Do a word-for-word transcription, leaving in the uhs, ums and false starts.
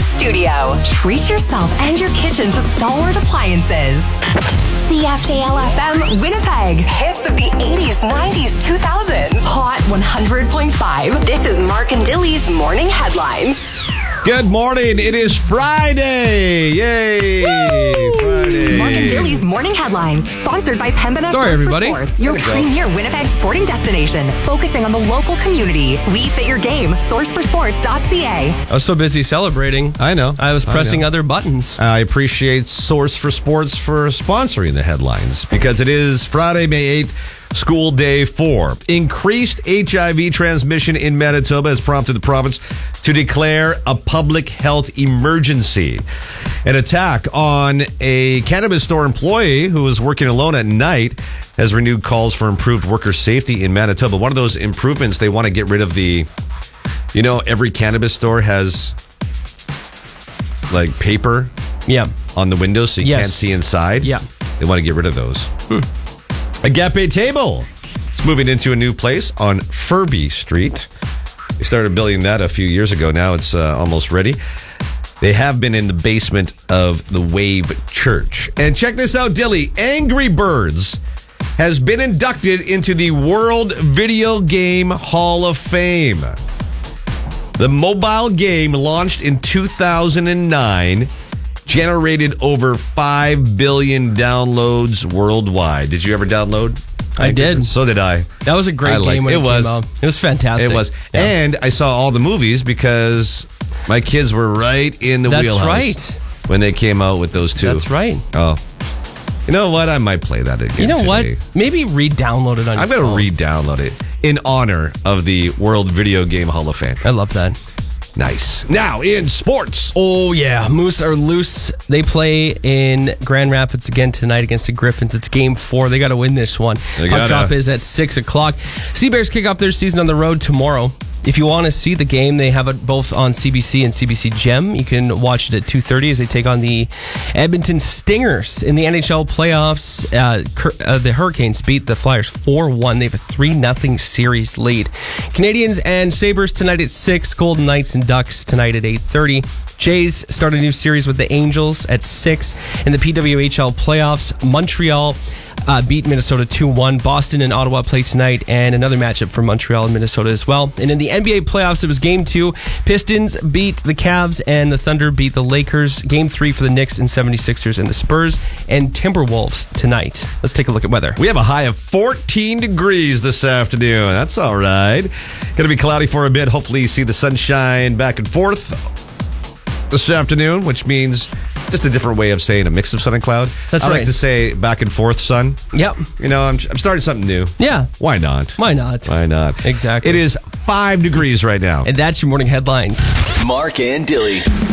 studio. Treat yourself and your kitchen to Stalwart Appliances. C F J L F M Winnipeg. Hits of the eighties, nineties, two thousand. Hot one hundred point five. This is Mark and Dilly's Morning Headlines. Good morning. It is Friday. Yay. Woo! Friday. Mark and Dilly's Morning Headlines. Sponsored by Pembina Sorry, Source everybody. for Sports, your premier Winnipeg sporting destination. Focusing on the local community. We fit your game. source for sports dot c a. I was so busy celebrating. I know. I was pressing I other buttons. I appreciate Source for Sports for sponsoring the headlines because it is Friday, May eighth. School day four. Increased H I V transmission in Manitoba has prompted the province to declare a public health emergency. An attack on a cannabis store employee who was working alone at night has renewed calls for improved worker safety in Manitoba. One of those improvements, they want to get rid of the, you know, every cannabis store has like paper Yeah. on the windows so you Yes. can't see inside. Yeah. They want to get rid of those. Hmm. A Gapé table is moving into a new place on Furby Street. They started building that a few years ago. Now it's uh, almost ready. They have been in the basement of the Wave Church. And check this out, Dilly. Angry Birds has been inducted into the World Video Game Hall of Fame. The mobile game, launched in two thousand nine, generated over five billion downloads worldwide. Did you ever download? I did. So did I. That was a great I game liked- when it, it was. came out. It was fantastic. It was. Yeah. And I saw all the movies because my kids were right in the That's wheelhouse. right. When they came out with those two. That's right. Oh. You know what? I might play that again You know today. what? Maybe re-download it on I'm your going phone. to re-download it in honor of the World Video Game Hall of Fame. I love that. Nice. Now, in sports. Oh, yeah. Moose are loose. They play in Grand Rapids again tonight against the Griffins. It's game four. They got to win this one. They Puck gotta. drop is at six o'clock. Sea Bears kick off their season on the road tomorrow. If you want to see the game, they have it both on C B C and C B C Gem. You can watch it at two thirty as they take on the Edmonton Stingers in the N H L playoffs. Uh, Cur- uh, the Hurricanes beat the Flyers four one. They have a three nothing series lead. Canadians and Sabres tonight at six. Golden Knights and Ducks tonight at eight thirty. Jays start a new series with the Angels at six. In the P W H L playoffs, Montreal uh, beat Minnesota two one. Boston and Ottawa play tonight, and another matchup for Montreal and Minnesota as well. And in the N B A playoffs, it was game two. Pistons beat the Cavs, and the Thunder beat the Lakers. Game three for the Knicks and seventy-sixers, and the Spurs and Timberwolves tonight. Let's take a look at weather. We have a high of fourteen degrees this afternoon. That's all right. Going to be cloudy for a bit. Hopefully you see the sunshine back and forth this afternoon, which means just a different way of saying a mix of sun and cloud. That's I right. like to say back and forth sun. Yep. You know, I'm, I'm starting something new. Yeah. Why not? Why not? Why not? Exactly. It is five degrees right now. And that's your morning headlines. Mark and Dilly.